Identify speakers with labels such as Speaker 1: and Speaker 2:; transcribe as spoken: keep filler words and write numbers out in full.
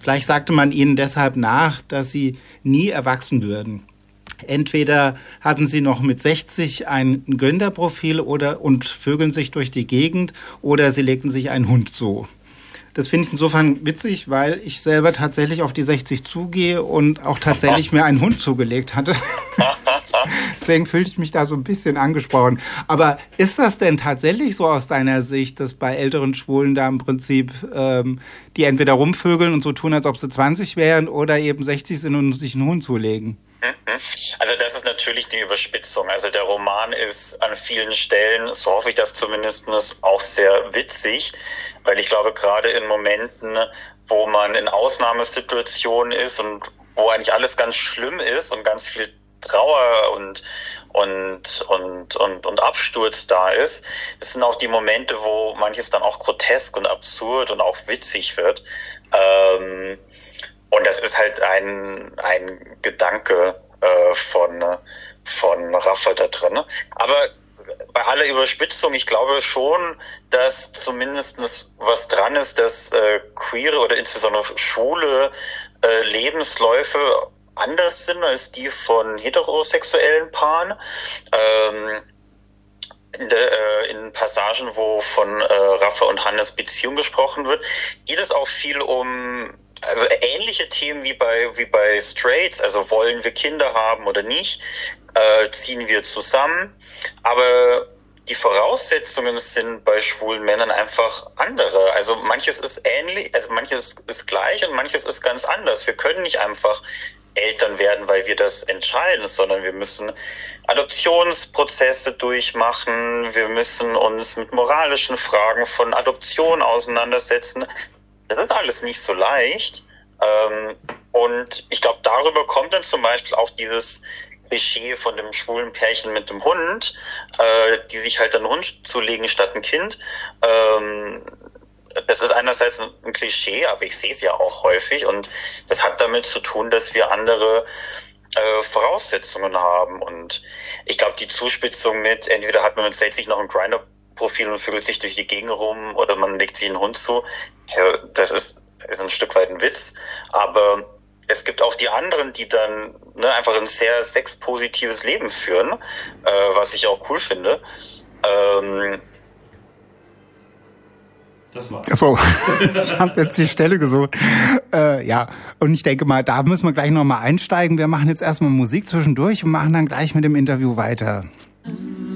Speaker 1: Vielleicht sagte man ihnen deshalb nach, dass sie nie erwachsen würden. Entweder hatten sie noch mit sechzig ein Gründerprofil oder und vögeln sich durch die Gegend, oder sie legten sich einen Hund zu. Das finde ich insofern witzig, weil ich selber tatsächlich auf die sechzig zugehe und auch tatsächlich mir einen Hund zugelegt hatte. Deswegen fühlte ich mich da so ein bisschen angesprochen. Aber ist das denn tatsächlich so aus deiner Sicht, dass bei älteren Schwulen da im Prinzip ähm, die entweder rumvögeln und so tun, als ob sie zwanzig wären, oder eben sechzig sind und sich einen Hund zulegen?
Speaker 2: Also das ist natürlich die Überspitzung. Also der Roman ist an vielen Stellen, so hoffe ich das zumindest, auch sehr witzig, weil ich glaube, gerade in Momenten, wo man in Ausnahmesituationen ist und wo eigentlich alles ganz schlimm ist und ganz viel Trauer und und und und und Absturz da ist, das sind auch die Momente, wo manches dann auch grotesk und absurd und auch witzig wird. Ähm, Und das ist halt ein ein Gedanke äh, von von Raffa da drin. Aber bei aller Überspitzung, ich glaube schon, dass zumindest was dran ist, dass äh, queere oder insbesondere schwule äh, Lebensläufe anders sind als die von heterosexuellen Paaren. Ähm, In, der, äh, in Passagen, wo von äh, Raffa und Hannes Beziehung gesprochen wird, geht es auch viel um also ähnliche Themen wie bei wie bei Straights, also wollen wir Kinder haben oder nicht, äh, ziehen wir zusammen, aber die Voraussetzungen sind bei schwulen Männern einfach andere. Also manches ist ähnlich, also manches ist gleich und manches ist ganz anders. Wir können nicht einfach Eltern werden, weil wir das entscheiden, sondern wir müssen Adoptionsprozesse durchmachen, wir müssen uns mit moralischen Fragen von Adoption auseinandersetzen. Das ist alles nicht so leicht. Und ich glaube, darüber kommt dann zum Beispiel auch dieses Klischee von dem schwulen Pärchen mit dem Hund, die sich halt einen Hund zulegen statt ein Kind. Das ist einerseits ein Klischee, aber ich sehe es ja auch häufig und das hat damit zu tun, dass wir andere äh, Voraussetzungen haben und ich glaube, die Zuspitzung mit, entweder hat man mit sechzig noch ein Grindr-Profil und vögelt sich durch die Gegend rum oder man legt sich einen Hund zu, ja, das ist, ist ein Stück weit ein Witz, aber es gibt auch die anderen, die dann ne, einfach ein sehr sexpositives Leben führen, äh, was ich auch cool finde. Ähm,
Speaker 1: Das war's. Oh, ich habe jetzt die Stelle gesucht. Äh, ja, und ich denke mal, da müssen wir gleich nochmal einsteigen. Wir machen jetzt erstmal Musik zwischendurch und machen dann gleich mit dem Interview weiter.